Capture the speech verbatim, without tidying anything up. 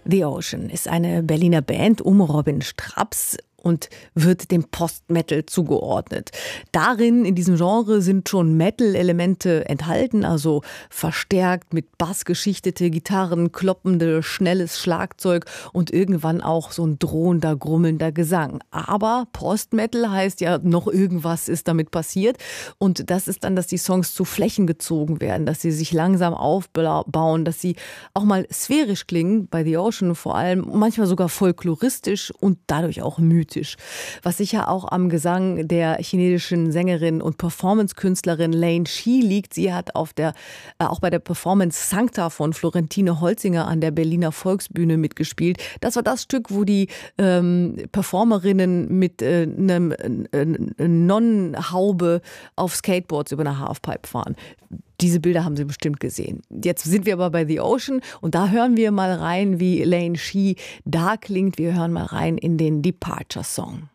The Ocean ist eine Berliner Band um Robin Straps und wird dem Post-Metal zugeordnet. Darin, in diesem Genre, sind schon Metal-Elemente enthalten, also verstärkt mit Bass geschichtete Gitarren, kloppende, schnelles Schlagzeug und irgendwann auch so ein drohender, grummelnder Gesang. Aber Post-Metal heißt ja, noch irgendwas ist damit passiert. Und das ist dann, dass die Songs zu Flächen gezogen werden, dass sie sich langsam aufbauen, dass sie auch mal sphärisch klingen, bei The Ocean vor allem, manchmal sogar folkloristisch und dadurch auch mythisch. Was sicher auch am Gesang der chinesischen Sängerin und Performance-Künstlerin Lane Shi liegt. Sie hat auf der, äh, auch bei der Performance Sancta von Florentine Holzinger an der Berliner Volksbühne mitgespielt. Das war das Stück, wo die ähm, Performerinnen mit äh, einem äh, Nonnenhaube auf Skateboards über eine Halfpipe fahren. Diese Bilder haben Sie bestimmt gesehen. Jetzt sind wir aber bei The Ocean und da hören wir mal rein, wie Lane Shi da klingt. Wir hören mal rein in den Departure Song.